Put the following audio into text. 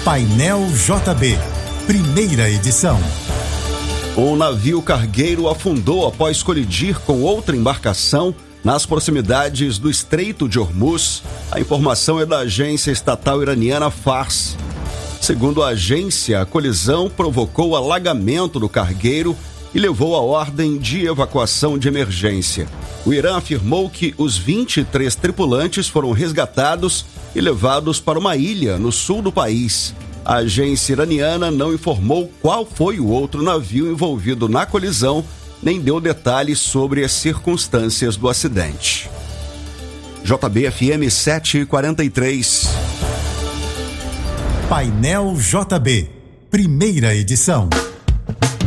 Painel JB, primeira edição. Um navio cargueiro afundou após colidir com outra embarcação nas proximidades do Estreito de Hormuz. A informação é da agência estatal iraniana Fars. Segundo a agência, a colisão provocou o alagamento do cargueiro e levou à ordem de evacuação de emergência. O Irã afirmou que os 23 tripulantes foram resgatados e levados para uma ilha no sul do país. A agência iraniana não informou qual foi o outro navio envolvido na colisão, nem deu detalhes sobre as circunstâncias do acidente. JB-FM 743. Painel JB, primeira edição.